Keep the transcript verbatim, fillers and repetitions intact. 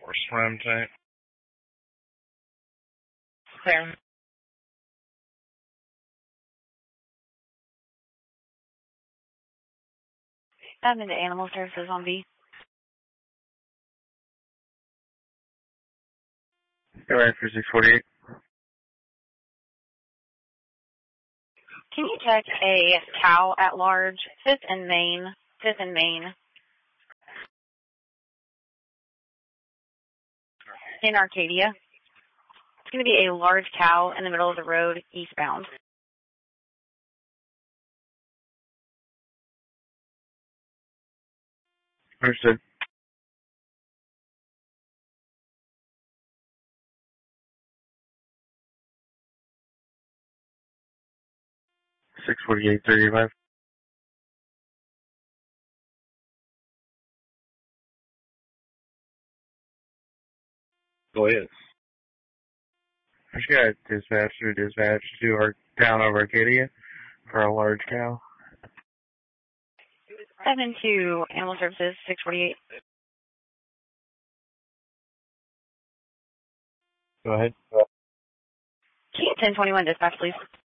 or swim tank. Clear. I'm into animal services on B. Go ahead for six forty-eight. Can you check a cow at large, fifth and Main, fifth and Main, in Arcadia? It's going to be a large cow in the middle of the road, eastbound. Understood. six forty-eight, thirty-five. Go ahead. Just got dispatch through dispatch to our town of Arcadia for a large cow. seven two Animal Services, six forty-eight. Go ahead. ten twenty-one dispatch, please.